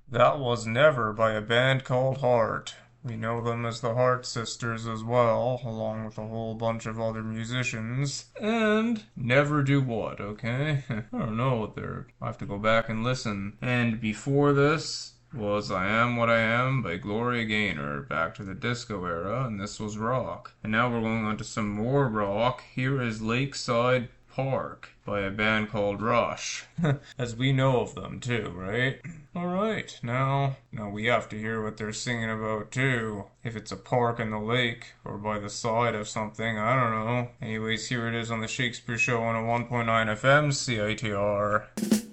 That Was Never by a band called Heart. We know them as the Heart Sisters as well, along with a whole bunch of other musicians. And Never Do What, okay? I don't know what they're. I have to go back and listen. And before this was I Am What I Am by Gloria Gaynor, back to the disco era, and this was rock. And now we're going on to some more rock. Here is Lakeside Park by a band called Rush. As we know of them too, right? Alright, now we have to hear what they're singing about too. If it's a park in the lake, or by the side of something, I don't know. Anyways, here it is on the Shakespeare Show on a 1.9 FM CITR.